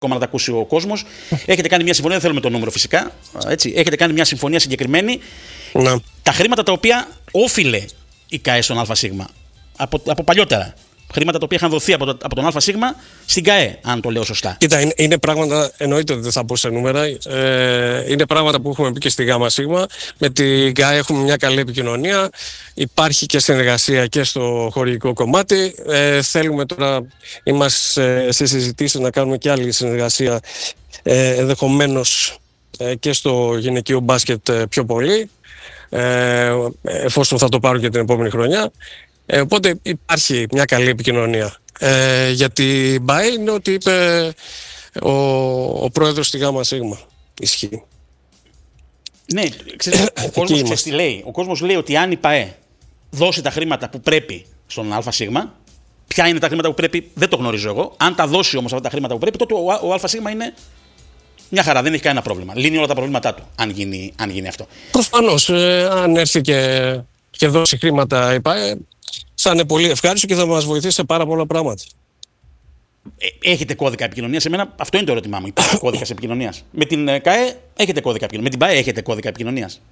ακόμα να τα ακούσει ο κόσμος. Έχετε κάνει μια συμφωνία, δεν θέλουμε το νούμερο φυσικά. Έτσι. Έχετε κάνει μια συμφωνία συγκεκριμένη. Ναι. Τα χρήματα τα οποία όφιλε η ΚΑΕ στον ΑΣ από παλιότερα. Χρήματα τα οποία είχαν δοθεί από τον ΑΣ στην ΚΑΕ, αν το λέω σωστά. Κοίτα, είναι πράγματα, εννοείται ότι δεν θα πω σε νούμερα, είναι πράγματα που έχουμε πει και στη ΓΑΜΑ ΣΥΓΜΑ. Με την ΚΑΕ έχουμε μια καλή επικοινωνία, υπάρχει και συνεργασία και στο χορηγικό κομμάτι. Θέλουμε τώρα, είμαστε σε συζητήσεις να κάνουμε και άλλη συνεργασία, ενδεχομένως και στο γυναικείο μπάσκετ πιο πολύ, εφόσον θα το πάρω και την επόμενη χρονιά. Οπότε υπάρχει μια καλή επικοινωνία. Για την ΠΑΕ είναι ότι είπε ο πρόεδρος στη ΓΑΜΑ ΣΥΓΜΑ. Ισχύει. Ναι, ξέρεις, ο κόσμος λέει ότι αν η ΠΑΕ δώσει τα χρήματα που πρέπει στον ΑΣ, ποια είναι τα χρήματα που πρέπει, δεν το γνωρίζω εγώ. Αν τα δώσει όμως αυτά τα χρήματα που πρέπει, τότε ο ΑΣ είναι μια χαρά, δεν έχει κανένα πρόβλημα. Λύνει όλα τα προβλήματά του, αν γίνει αυτό. Προφανώς, αν έρθει και δώσει χρήματα η ΠΑΕ, θα είναι πολύ ευχάριστο και θα μας βοηθήσει σε πάρα πολλά πράγματα. Έχετε κώδικα επικοινωνίας? Εμένα αυτό είναι το ερώτημά μου. Υπάρχει κώδικας επικοινωνίας? Με την ΚΑΕ έχετε κώδικα επικοινωνίας? Με την ΠΑΕ έχετε κώδικα επικοινωνίας?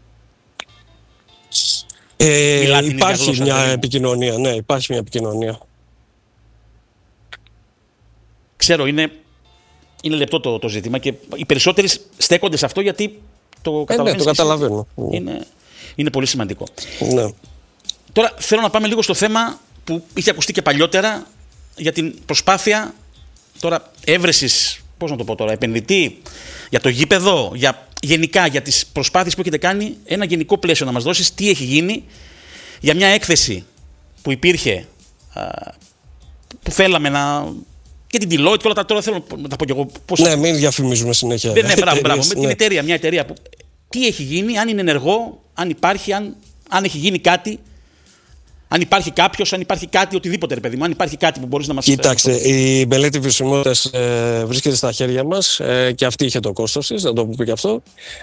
Υπάρχει μια επικοινωνία, ναι, υπάρχει μια επικοινωνία. Ξέρω, είναι λεπτό το ζήτημα και οι περισσότεροι στέκονται σε αυτό γιατί το καταλαβαίνω. Είναι πολύ σημαντικό. Ναι. Τώρα θέλω να πάμε λίγο στο θέμα που είχε ακουστεί και παλιότερα για την προσπάθεια τώρα έβρεσης, πώς να το πω τώρα, επενδυτή για το γήπεδο, γενικά για τις προσπάθειες που έχετε κάνει, ένα γενικό πλαίσιο να μας δώσεις τι έχει γίνει για μια έκθεση που υπήρχε, που θέλαμε να... και την Deloitte και όλα τα, τώρα θέλω να τα πω κι εγώ. Ναι, μην διαφημίζουμε συνέχεια. Ναι, μπράβο. Με την εταιρεία, μια εταιρεία που... Τι έχει γίνει, αν είναι ενεργό, αν υπάρχει, αν έχει γίνει κάτι, αν υπάρχει κάποιος, αν υπάρχει κάτι, οτιδήποτε ρε παιδί μου, αν υπάρχει κάτι που μπορείς να μας... Κοιτάξτε, η μελέτη βιωσιμότητας βρίσκεται στα χέρια μας και αυτή είχε το κόστος της, να το πούμε και αυτό.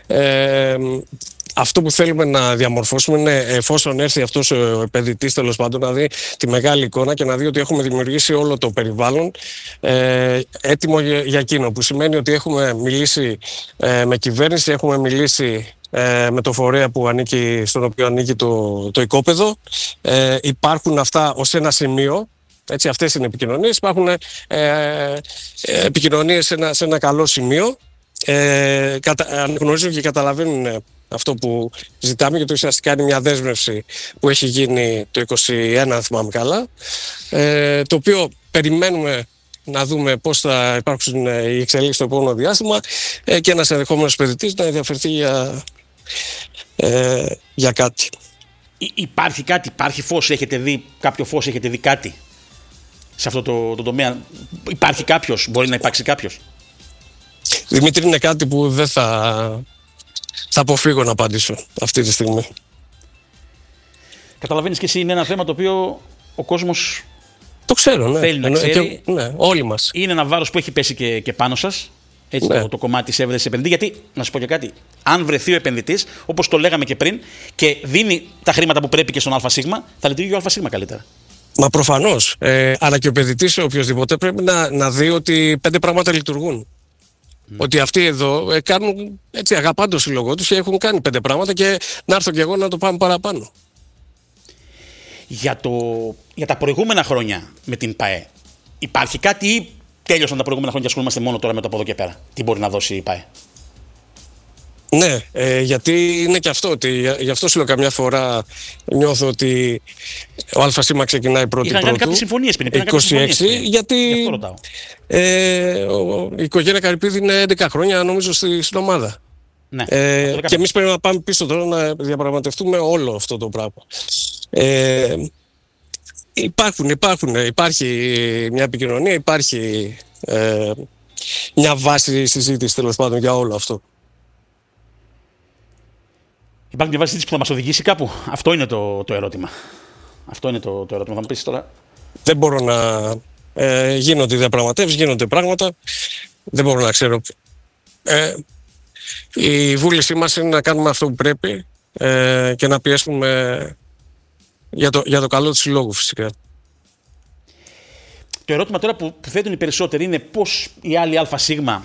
Αυτό που θέλουμε να διαμορφώσουμε είναι, εφόσον έρθει αυτός ο επενδυτής τέλος πάντων, να δει τη μεγάλη εικόνα και να δει ότι έχουμε δημιουργήσει όλο το περιβάλλον έτοιμο για εκείνο. Που σημαίνει ότι έχουμε μιλήσει με κυβέρνηση, έχουμε μιλήσει με το φορέα στον οποίο ανήκει το οικόπεδο. Υπάρχουν αυτά ως ένα σημείο. Έτσι, αυτές είναι οι επικοινωνίες. Υπάρχουν επικοινωνίες σε ένα καλό σημείο. Αναγνωρίζουν και καταλαβαίνουν αυτό που ζητάμε, γιατί ουσιαστικά είναι μια δέσμευση που έχει γίνει το 2021, αν θυμάμαι καλά, το οποίο περιμένουμε να δούμε πώς θα υπάρξουν οι εξελίξεις στο επόμενο διάστημα και ένας ενδεχόμενος επενδυτής να ενδιαφερθεί για κάτι. Υπάρχει κάτι, υπάρχει φως, έχετε δει κάποιο φως, έχετε δει κάτι σε αυτό το τομέα? Υπάρχει κάποιος, μπορεί να υπάρξει κάποιος? Δημήτρη, είναι κάτι που δεν θα αποφύγω να απαντήσω αυτή τη στιγμή. Καταλαβαίνεις και εσύ, είναι ένα θέμα το οποίο ο κόσμος το ξέρω, ναι. Θέλει να ξέρει. Ναι, όλοι μας. Είναι ένα βάρος που έχει πέσει και πάνω σας. Έτσι, ναι. το κομμάτι της έβρεσης επενδυτή. Γιατί, να σου πω και κάτι, αν βρεθεί ο επενδυτής, όπως το λέγαμε και πριν, και δίνει τα χρήματα που πρέπει και στον ΑΣ, θα λειτουργεί ο ΑΣ καλύτερα. Μα προφανώς. Αλλά και ο επενδυτής, οποιοδήποτε, πρέπει να δει ότι 5 πράγματα λειτουργούν. Ότι αυτοί εδώ κάνουν, έτσι, αγαπάνε το σύλλογό τους και έχουν κάνει 5 πράγματα και να έρθω κι εγώ να το πάμε παραπάνω. Για τα προηγούμενα χρόνια με την ΠΑΕ, υπάρχει κάτι ή τέλειωσαν τα προηγούμενα χρόνια και ασχολούμαστε μόνο τώρα με το από εδώ και πέρα? Τι μπορεί να δώσει η ΠΑΕ? Ναι, γιατί είναι και αυτό, ότι γι' αυτό σου λέω καμιά φορά νιώθω ότι ο ΑΣ ξεκινάει πρώτη. Είχαν κάνει κάποιες συμφωνίες πριν, 26, γιατί η οικογένεια Καρυπίδη είναι 11 χρόνια νομίζω στην ομάδα. Ναι, και εμείς πρέπει να πάμε πίσω τώρα να διαπραγματευτούμε όλο αυτό το πράγμα. Υπάρχει μια επικοινωνία, υπάρχει μια βάση συζήτηση τέλος πάντων για όλο αυτό. Υπάρχει μια βάση συζήτηση που θα μας οδηγήσει κάπου? Αυτό είναι το ερώτημα. Αυτό είναι το ερώτημα. Θα μου πεις τώρα. Δεν μπορώ να... γίνονται διαπραγματεύσεις, γίνονται πράγματα. Δεν μπορώ να ξέρω. Η βούλησή μας είναι να κάνουμε αυτό που πρέπει και να πιέσουμε για το καλό του συλλόγου φυσικά. Το ερώτημα τώρα που θέτουν οι περισσότεροι είναι πώς η άλλη ΑΣ